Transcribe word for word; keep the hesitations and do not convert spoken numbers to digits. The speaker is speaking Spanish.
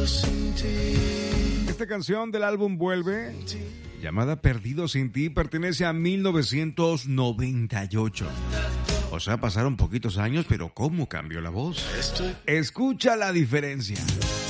Esta canción del álbum Vuelve, llamada Perdido sin ti, pertenece a mil novecientos noventa y ocho. O sea, pasaron poquitos años, pero ¿cómo cambió la voz? Escucha la diferencia.